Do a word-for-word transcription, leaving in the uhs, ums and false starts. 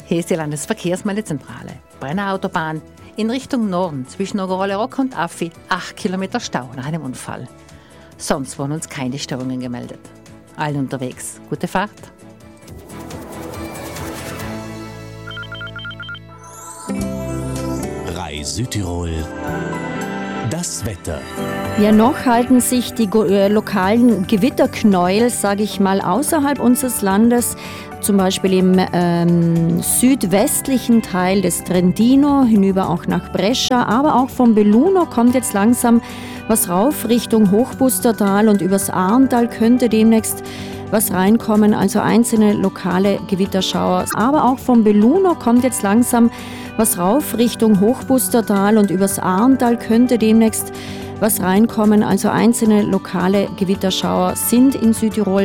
Hier ist die Landesverkehrsmeldezentrale. Brenner Autobahn in Richtung Norden zwischen Oberollerock und Affi acht Kilometer Stau nach einem Unfall. Sonst wurden uns keine Störungen gemeldet. Allen unterwegs. Gute Fahrt. Rai Südtirol. Das Wetter. Ja, noch halten sich die äh, lokalen Gewitterknäuel, sage ich mal, außerhalb unseres Landes. Zum Beispiel im ähm, südwestlichen Teil des Trentino, hinüber auch nach Brescia, aber auch vom Belluno kommt jetzt langsam was rauf Richtung Hochbustertal und übers Ahrntal könnte demnächst was reinkommen, also einzelne lokale Gewitterschauer. Aber auch vom Belluno kommt jetzt langsam was rauf Richtung Hochbustertal und übers Ahrntal könnte demnächst was reinkommen, also einzelne lokale Gewitterschauer sind in Südtirol